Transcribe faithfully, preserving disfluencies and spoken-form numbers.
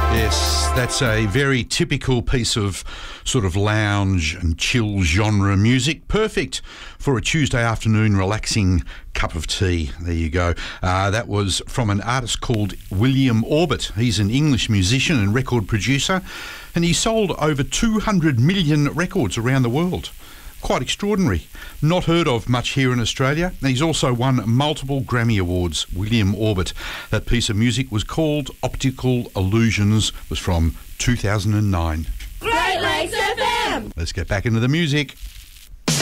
Yes, that's a very typical piece of sort of lounge and chill genre music. Perfect for a Tuesday afternoon relaxing cup of tea. There you go. Uh, that was from an artist called William Orbit. He's an English musician and record producer, and he sold over two hundred million records around the world. Quite extraordinary. Not heard of much here in Australia. He's also won multiple Grammy Awards, William Orbit. That piece of music was called Optical Illusions, was from two thousand nine. Great Lakes F M! Let's get back into the music.